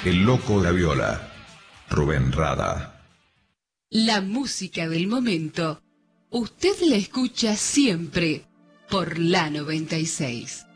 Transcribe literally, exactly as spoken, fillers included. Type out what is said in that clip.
El Loco de la Viola, Rubén Rada. La música del momento, usted la escucha siempre por la noventa y seis.